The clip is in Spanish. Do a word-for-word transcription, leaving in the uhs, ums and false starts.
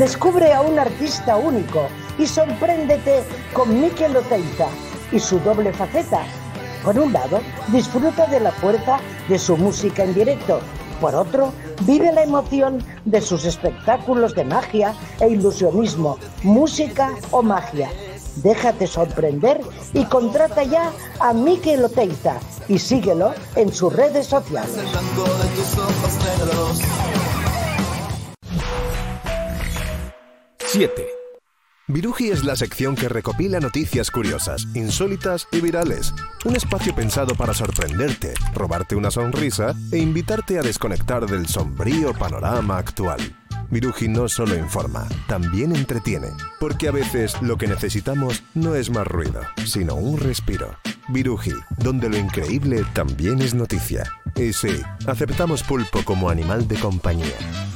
Descubre a un artista único y sorpréndete con Mikel Oteiza y su doble faceta. Por un lado, disfruta de la fuerza de su música en directo. Por otro, vive la emoción de sus espectáculos de magia e ilusionismo, música o magia. Déjate sorprender y contrata ya a Mikel Oteiza y síguelo en sus redes sociales. siete. Viruji es la sección que recopila noticias curiosas, insólitas y virales. Un espacio pensado para sorprenderte, robarte una sonrisa e invitarte a desconectar del sombrío panorama actual. Viruji no solo informa, también entretiene, porque a veces lo que necesitamos no es más ruido, sino un respiro. Viruji, donde lo increíble también es noticia. Y sí, aceptamos pulpo como animal de compañía.